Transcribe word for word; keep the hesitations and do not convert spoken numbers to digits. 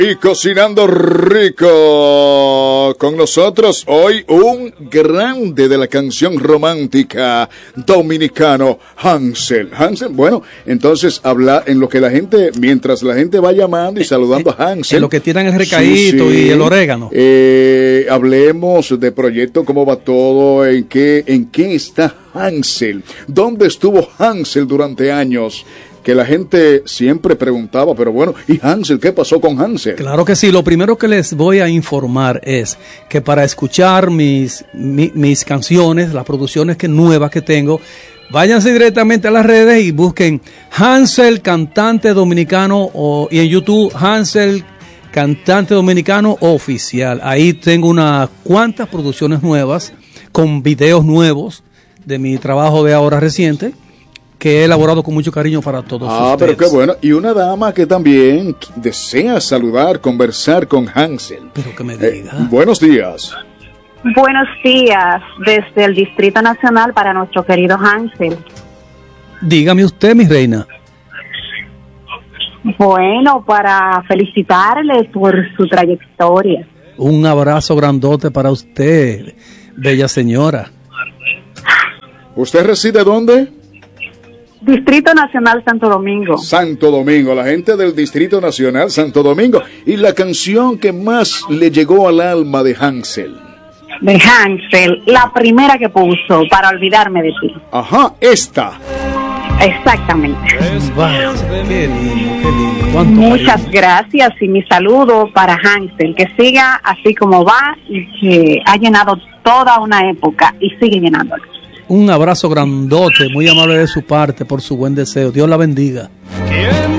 Y cocinando rico con nosotros hoy un grande de la canción romántica dominicano, Hansel. Hansel, bueno, entonces habla en lo que la gente, mientras la gente va llamando y saludando a Hansel. En lo que tiran el recadito sí, sí, y el orégano. Eh, hablemos de proyecto, cómo va todo, en qué, en qué está Hansel, dónde estuvo Hansel durante años. Que la gente siempre preguntaba, pero bueno, ¿y Hansel? ¿Qué pasó con Hansel? Claro que sí, lo primero que les voy a informar es que para escuchar mis, mi, mis canciones, las producciones que nuevas que tengo, váyanse directamente a las redes y busquen Hansel Cantante Dominicano o, y en YouTube Hansel Cantante Dominicano Oficial. Ahí tengo unas cuantas producciones nuevas con videos nuevos de mi trabajo de ahora reciente, que he elaborado con mucho cariño para todos ah, ustedes. Ah, pero qué bueno. Y una dama que también desea saludar, conversar con Hansel. Pero que me diga. Eh, buenos días. Buenos días desde el Distrito Nacional para nuestro querido Hansel. Dígame usted, mi reina. Bueno, para felicitarle por su trayectoria. Un abrazo grandote para usted, bella señora. ¿Usted reside dónde? Distrito Nacional Santo Domingo. Santo Domingo, la gente del Distrito Nacional Santo Domingo. Y la canción que más le llegó al alma de Hansel. De Hansel, la primera que puso, Para olvidarme de ti. Ajá, esta. Exactamente. Vaya, qué lindo, qué lindo. Muchas cariño. gracias y mi saludo para Hansel, que siga así como va y que ha llenado toda una época y sigue llenándolo. Un abrazo grandote, muy amable de su parte por su buen deseo. Dios la bendiga.